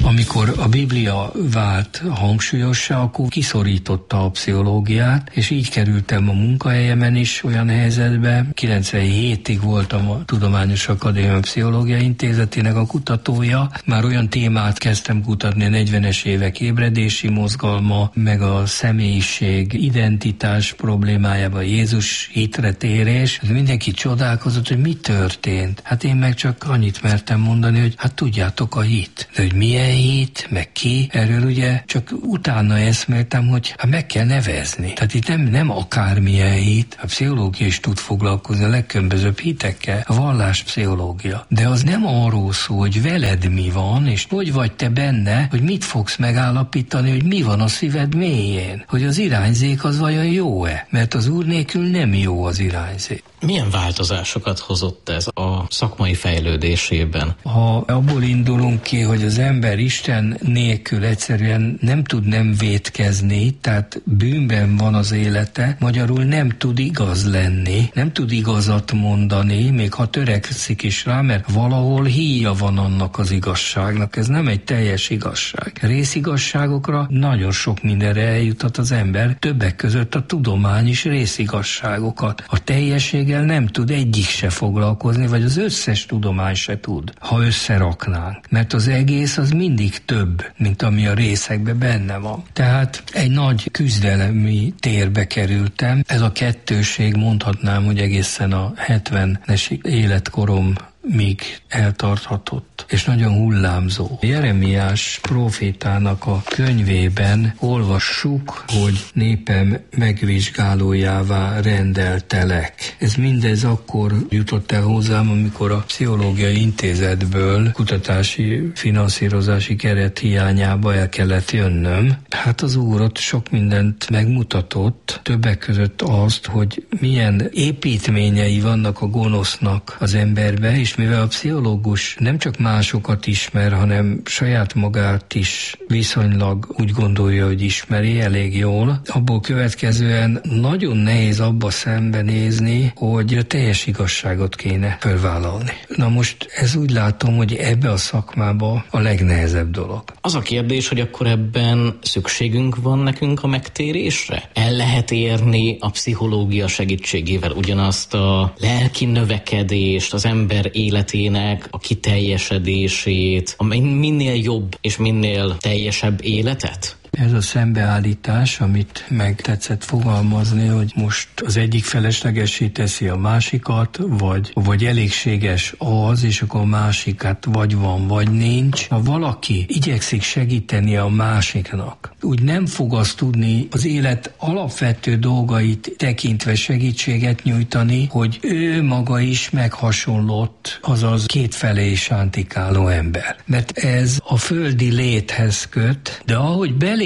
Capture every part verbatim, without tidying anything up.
Amikor a Biblia vált hangsúlyossá, akkor kiszorította a pszichológiát, és így kerültem a munkahelyemen is olyan helyzetbe. kilencvenhétig voltam a Tudományos Akadémia Pszichológiai Intézetének a kutatója. Már olyan témát kezdtem kutatni, a negyvenes évek ébredési mozgalma, meg a személyiség, identitás problémájában, Jézus hitre térés. Mindenki csodálkozott, hogy mi történt. Hát én meg csak annyit mertem mondani, hogy hát tudjátok a hit. De hogy milyen hit, meg ki, erről ugye csak utána eszméltem, hogy hát meg kell nevezni. Tehát itt nem, nem akármilyen hit, a pszichológia is tud foglalkozni a legkülönbözőbb hitekkel, a valláspszichológia. De az nem arról szól, hogy veled mi van, és hogy vagy te benne, hogy mit fogsz megállapítani, hogy mi van a szíved mélyén, hogy az irányzék az vajon jó-e, mert az Úr nélkül nem jó az irányzék. Milyen változásokat hozott ez a szakmai fejlődésében? Ha abból indulunk ki, hogy az ember Isten nélkül egyszerűen nem tud nem vétkezni, tehát bűnben van az élete, magyarul nem tud igaz lenni, nem tud igazat mondani, még ha törekszik is rá, mert valahol híja van annak az igazságnak. Ez nem egy teljes igazság. Részigazságokra nagyon sok mindenre eljutat az ember, többek között a tudomány is részigazságokat. A teljesség nem tud egyik se foglalkozni, vagy az összes tudomány se tud, ha összeraknánk. Mert az egész az mindig több, mint ami a részekben benne van. Tehát egy nagy küzdelemi térbe kerültem. Ez a kettőség, mondhatnám, hogy egészen a hetvenes életkorom míg eltarthatott, és nagyon hullámzó. Jeremiás prófétának a könyvében olvassuk, hogy népem megvizsgálójává rendeltelek. Ez mindez akkor jutott el hozzám, amikor a Pszichológiai Intézetből kutatási, finanszírozási keret hiányába el kellett jönnöm. Hát az Úr ott sok mindent megmutatott, többek között azt, hogy milyen építményei vannak a gonosznak az emberbe, és mivel a pszichológus nem csak másokat ismer, hanem saját magát is viszonylag úgy gondolja, hogy ismeri elég jól, abból következően nagyon nehéz abba szembenézni, hogy a teljes igazságot kéne felvállalni. Na most ez úgy látom, hogy ebbe a szakmába a legnehezebb dolog. Az a kérdés, hogy akkor ebben szükségünk van nekünk a megtérésre? El lehet érni a pszichológia segítségével ugyanazt a lelki növekedést, az ember életének a kiteljesedését, a minél jobb és minél teljesebb életet? Ez a szembeállítás, amit meg tetszett fogalmazni, hogy most az egyik feleslegessé teszi a másikat, vagy, vagy elégséges az, és akkor a másikat vagy van, vagy nincs. Ha valaki igyekszik segíteni a másiknak, úgy nem fog azt tudni az élet alapvető dolgait tekintve segítséget nyújtani, hogy ő maga is meghasonlott, azaz kétfelé sántikáló ember. Mert ez a földi léthez köt, de ahogy belépett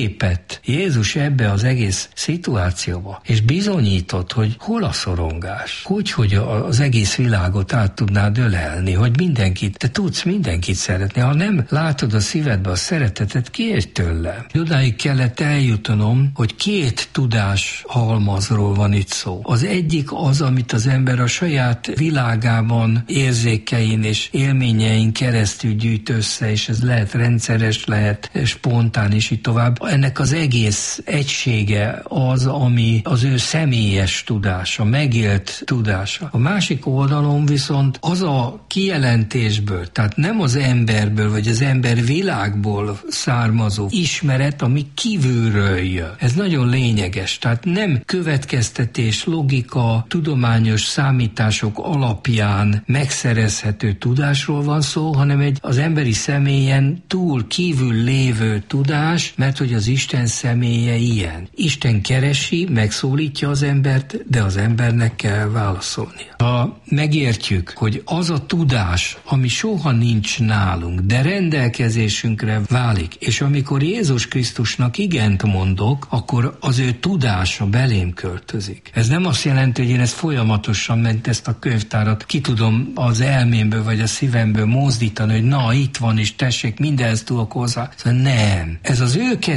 Jézus ebbe az egész szituációba, és bizonyított, hogy hol a szorongás, hogy, hogy az egész világot át tudnád ölelni, hogy mindenkit, te tudsz mindenkit szeretni, ha nem látod a szívedbe a szeretetet, kiérj tőlem. Odáig kellett eljutanom, hogy két tudás halmazról van itt szó. Az egyik az, amit az ember a saját világában, érzékein és élményein keresztül gyűjt össze, és ez lehet rendszeres, lehet spontán, és így tovább. Ennek az egész egysége az, ami az ő személyes tudása, megélt tudása. A másik oldalon viszont az a kijelentésből, tehát nem az emberből, vagy az ember világból származó ismeret, ami kívülről jön. Ez nagyon lényeges. Tehát nem következtetés, logika, tudományos számítások alapján megszerezhető tudásról van szó, hanem egy az emberi személyen túl kívül lévő tudás, mert hogy az Isten személye ilyen. Isten keresi, megszólítja az embert, de az embernek kell válaszolnia. Ha megértjük, hogy az a tudás, ami soha nincs nálunk, de rendelkezésünkre válik, és amikor Jézus Krisztusnak igent mondok, akkor az ő tudása belém költözik. Ez nem azt jelenti, hogy én ezt folyamatosan ment ezt a könyvtárat, ki tudom az elmémből vagy a szívemből mozdítani, hogy na, itt van, és tessék, mindenhez tudok hozzá. Nem. Ez az ő kezében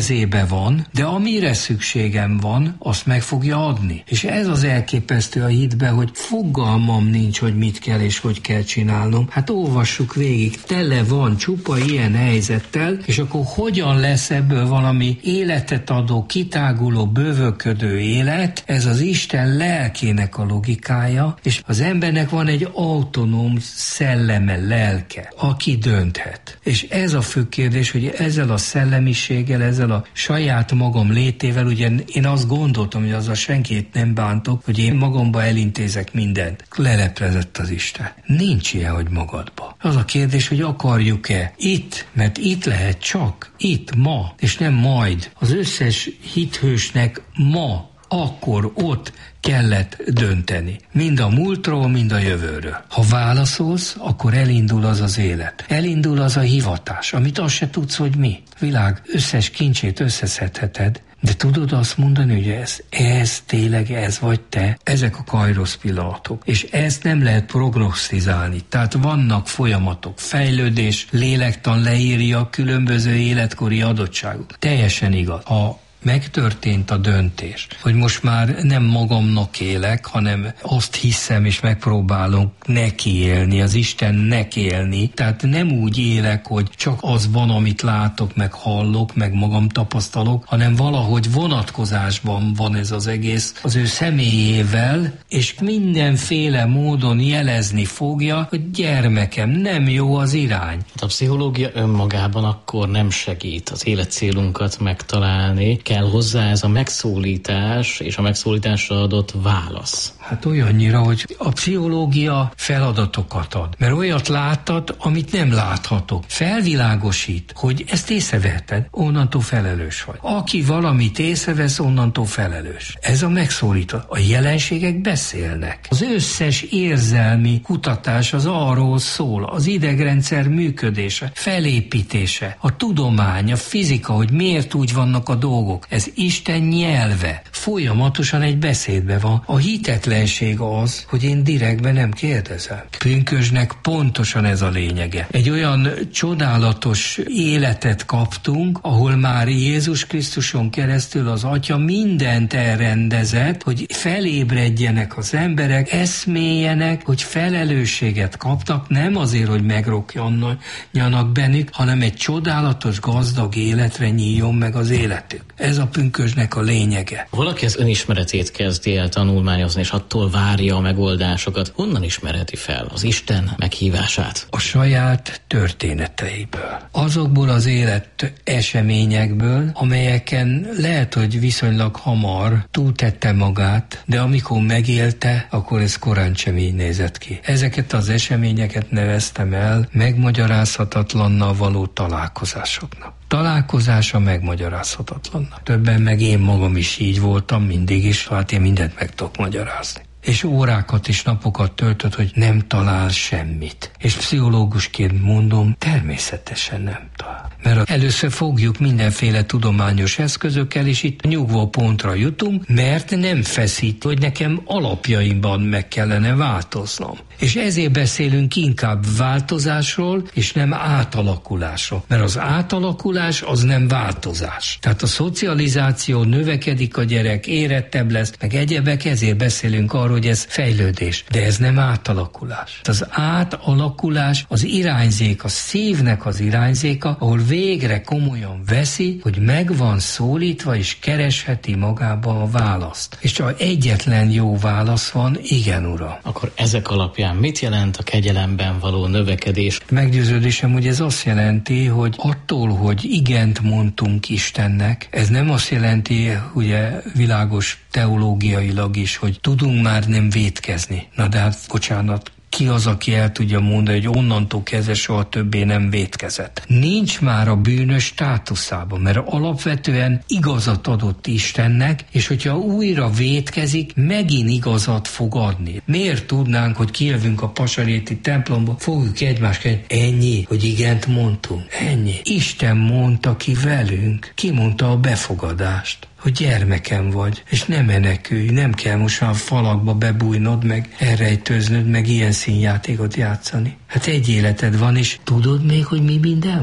kezébe van, de amire szükségem van, azt meg fogja adni. És ez az elképesztő a hitbe, hogy fogalmam nincs, hogy mit kell és hogy kell csinálnom. Hát olvassuk végig, tele van csupa ilyen helyzettel, és akkor hogyan lesz ebből valami életet adó, kitáguló, bővölködő élet? Ez az Isten lelkének a logikája, és az embernek van egy autonóm szelleme, lelke, aki dönthet. És ez a fő kérdés, hogy ezzel a szellemiséggel, ezzel a saját magam létével, ugye én azt gondoltam, hogy azzal senkit nem bántok, hogy én magamba elintézek mindent. Leleplezett az Isten. Nincs ilyen, hogy magadba. Az a kérdés, hogy akarjuk-e itt, mert itt lehet csak, itt, ma, és nem majd. Az összes hithősnek ma, akkor, ott kellett dönteni. Mind a múltról, mind a jövőről. Ha válaszolsz, akkor elindul az az élet. Elindul az a hivatás, amit azt se tudsz, hogy mi. Világ összes kincsét összeszedheted, de tudod azt mondani, hogy ez, ez tényleg ez vagy te, ezek a kairosz pillanatok. És ezt nem lehet prognosztizálni. Tehát vannak folyamatok, fejlődés, lélektan leírja különböző életkori adottságok. Teljesen igaz. Ha megtörtént a döntés, hogy most már nem magamnak élek, hanem azt hiszem és megpróbálok neki élni, az Istennek élni. Tehát nem úgy élek, hogy csak az van, amit látok, meg hallok, meg magam tapasztalok, hanem valahogy vonatkozásban van ez az egész az ő személyével, és mindenféle módon jelezni fogja, hogy gyermekem, nem jó az irány. A pszichológia önmagában akkor nem segít az életcélunkat megtalálni, kell hozzá ez a megszólítás és a megszólításra adott válasz. Hát olyannyira, hogy a pszichológia feladatokat ad, mert olyat láttad, amit nem láthatok. Felvilágosít, hogy ezt észreveheted, onnantól felelős vagy. Aki valamit észrevesz, onnantól felelős. Ez a megszólító. A jelenségek beszélnek. Az összes érzelmi kutatás az arról szól, az idegrendszer működése, felépítése, a tudomány, a fizika, hogy miért úgy vannak a dolgok. Ez Isten nyelve. Folyamatosan egy beszédben van. A hitetlenség az, hogy én direktben nem kérdezem. Pünkösdnek pontosan ez a lényege. Egy olyan csodálatos életet kaptunk, ahol már Jézus Krisztuson keresztül az Atya mindent elrendezett, hogy felébredjenek az emberek, eszméljenek, hogy felelősséget kaptak, nem azért, hogy megrokjanjanak bennük, hanem egy csodálatos, gazdag életre nyíljon meg az életük. Ez a pünkösdnek a lényege. Valaki az önismeretét kezdi el tanulmányozni, és attól várja a megoldásokat. Honnan ismerheti fel az Isten meghívását? A saját történeteiből. Azokból az élet eseményekből, amelyeken lehet, hogy viszonylag hamar túltette magát, de amikor megélte, akkor ez korán sem így nézett ki. Ezeket az eseményeket neveztem el megmagyarázhatatlannal való találkozásoknak. Találkozása megmagyarázhatatlannak. Többen meg én magam is így voltam mindig is, hát én mindent meg tudok magyarázni. És órákat és napokat töltött, hogy nem talál semmit. És pszichológusként mondom, természetesen nem talál. Mert először fogjuk mindenféle tudományos eszközökkel, és itt nyugvó pontra jutunk, mert nem feszít, hogy nekem alapjaimban meg kellene változnom. És ezért beszélünk inkább változásról, és nem átalakulásról. Mert az átalakulás az nem változás. Tehát a szocializáció, növekedik a gyerek, érettebb lesz, meg egyebek, ezért beszélünk arról, hogy ez fejlődés. De ez nem átalakulás. Az átalakulás az irányzék, a szívnek az irányzéka, ahol végre komolyan veszi, hogy meg van szólítva, és keresheti magába a választ. És csak egyetlen jó válasz van, igen, Uram. Akkor ezek alapján mit jelent a kegyelemben való növekedés? Meggyőződésem, hogy ez azt jelenti, hogy attól, hogy igent mondtunk Istennek, ez nem azt jelenti, ugye világos teológiailag is, hogy tudunk már nem vétkezni. Na de hát, bocsánat, ki az, aki el tudja mondani, hogy onnantól kezdve soha többé nem vétkezett. Nincs már a bűnös státuszában, mert alapvetően igazat adott Istennek, és hogyha újra vétkezik, megint igazat fog adni. Miért tudnánk, hogy kijövünk a pasaréti templomba, fogjuk egymást, ennyi, hogy igent mondtunk, ennyi. Isten mondta ki velünk, ki mondta a befogadást, hogy gyermekem vagy, és nem menekülj, nem kell most a falakba bebújnod, meg elrejtőznöd, meg ilyen színjátékot játszani. Hát egy életed van, és tudod még, hogy mi minden van?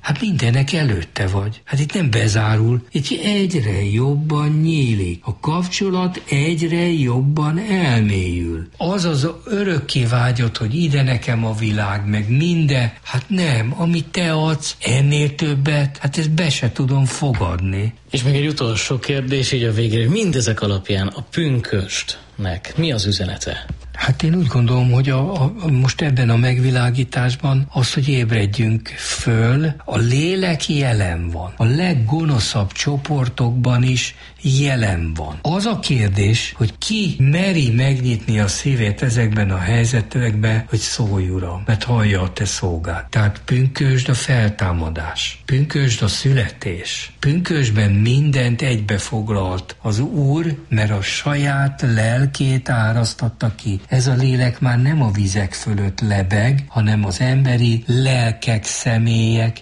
Hát mindenek előtte vagy. Hát itt nem bezárul, itt egyre jobban nyílik. A kapcsolat egyre jobban elmélyül. Az az örökké vágyott, hogy ide nekem a világ, meg minden. Hát nem, amit te adsz, ennél többet, hát ezt be se tudom fogadni. És még egy utolsó kérdés így a végére. Mindezek alapján a pünköstnek mi az üzenete? Hát én úgy gondolom, hogy a, a, most ebben a megvilágításban az, hogy ébredjünk föl, a lélek jelen van. A leggonoszabb csoportokban is jelen van. Az a kérdés, hogy ki meri megnyitni a szívét ezekben a helyzetekben, hogy szólj, Uram, mert hallja a te szolgád. Tehát pünkösd a feltámadás, pünkösd a születés, pünkösdben mindent egybefoglalt az Úr, mert a saját lelkét árasztatta ki. Ez a lélek már nem a vizek fölött lebeg, hanem az emberi lelkek, személyek